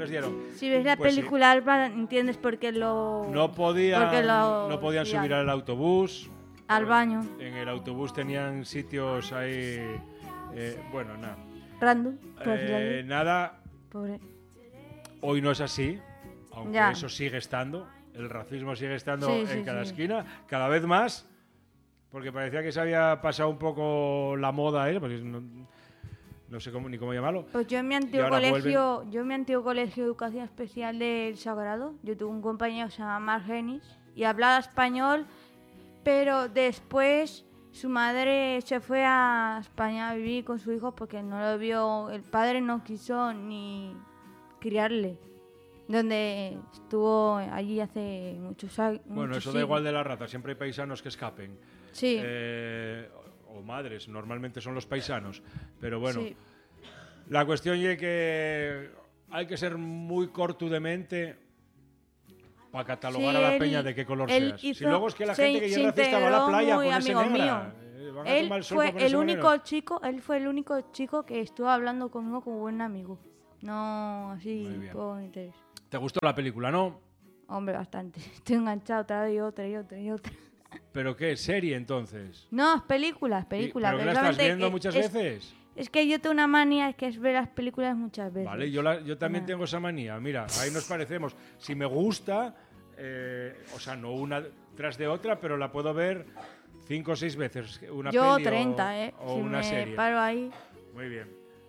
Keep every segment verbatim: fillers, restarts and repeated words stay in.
les dieron. Si ves la Pues película sí. Alba, entiendes por qué lo... No podían, lo, no podían sí, subir al autobús. Al baño. En el autobús tenían sitios ahí... Eh, bueno, nada. Random. Eh, nada. Pobre. Hoy no es así, aunque ya. eso sigue estando. El racismo sigue estando sí, en sí, cada sí. esquina, cada vez más, porque parecía que se había pasado un poco la moda, ¿eh? Porque no, no sé cómo, ni cómo llamarlo. Pues yo en mi antiguo colegio, vuelven... yo en mi antiguo colegio de educación especial del Sagrado, yo tuve un compañero que se llama Margenis y hablaba español, pero después su madre se fue a España a vivir con su hijo porque no lo vio, el padre no quiso ni criarle. Donde estuvo allí hace muchos años. Bueno, eso da igual de la raza, siempre hay paisanos que escapen. Sí. Eh, o madres, normalmente son los paisanos. Pero bueno, sí. La cuestión es que hay que ser muy corto de mente para catalogar sí, a la él, peña de qué color seas. Hizo, si luego es que la se, gente que llega racista va a la playa a ponerse negra. Eh, van a él tomar el sol fue el único negro. chico, él fue el único chico que estuvo hablando conmigo como buen amigo. No así por interés. ¿Te gustó la película, no? Hombre, bastante. Estoy enganchado otra vez y otra y otra y otra. ¿Pero qué? ¿Serie, entonces? No, es películas, películas. ¿Pero que la estás viendo muchas es, veces? Es que yo tengo una manía que es ver las películas muchas veces. Vale, yo, la, yo también no. tengo esa manía. Mira, ahí nos parecemos. Si me gusta, eh, o sea, no una tras de otra, pero la puedo ver cinco o seis veces. Una yo peli treinta, o, ¿eh? O si una me serie. paro ahí. Muy bien.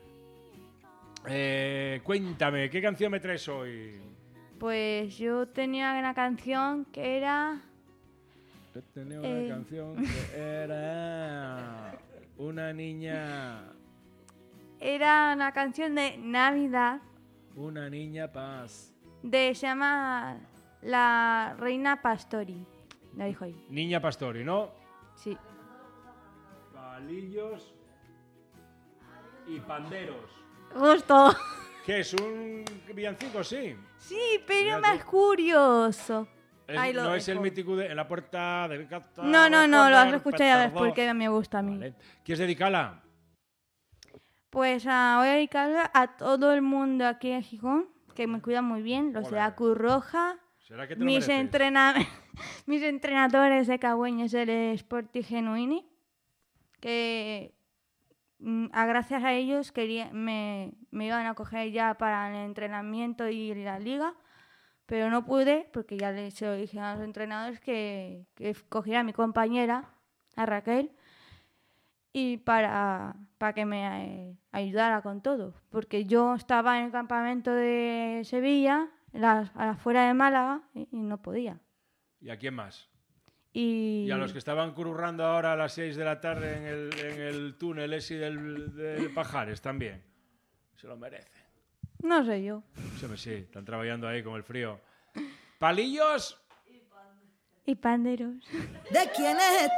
Eh, cuéntame, ¿qué canción me traes hoy? Pues yo tenía una canción que era... Yo tenía una eh... canción que era... Una niña... Era una canción de Navidad. Una niña paz. De, se llama La Reina Pastori. La dijo ahí. Niña Pastori, ¿no? Sí. Palillos y panderos. Justo. ¿Qué es? ¿Un villancico? Sí. Sí, pero más curioso. Es, Ahí lo no dejo. Es el mítico de En la puerta del gato. No, no, no, lo has escuchado ya ves porque me gusta a mí. Vale. ¿Quieres dedicarla? Pues uh, voy a dedicarla a todo el mundo aquí en Gijón, que me cuidan muy bien, los Hola. de la Cruz Roja, ¿Será que te mis, entrena mis entrenadores de Cagüeños del Sporting Genuini, que mm, a gracias a ellos quería, me, me iban a coger ya para el entrenamiento y la liga, pero no pude porque ya les se lo dije a los entrenadores que, que cogiera a mi compañera, a Raquel, y para, para que me eh, ayudara con todo, porque yo estaba en el campamento de Sevilla, las, afuera de Málaga, y, y no podía. ¿Y a quién más? Y... y a los que estaban currando ahora a las seis de la tarde en el, en el túnel ese del, del Pajares también. Se lo merecen. No sé yo. Sí, sí, están trabajando ahí con el frío. ¿Palillos? Y panderos. ¿De quién es?